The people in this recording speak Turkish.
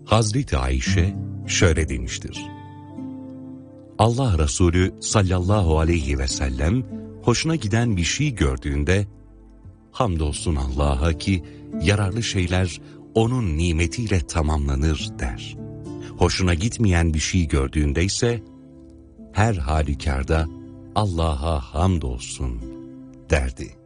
Hazreti Ayşe şöyle demiştir: Allah Resulü sallallahu aleyhi ve sellem hoşuna giden bir şey gördüğünde, hamdolsun Allah'a ki yararlı şeyler onun nimetiyle tamamlanır der. Hoşuna gitmeyen bir şey gördüğünde ise her halükarda Allah'a hamdolsun derdi.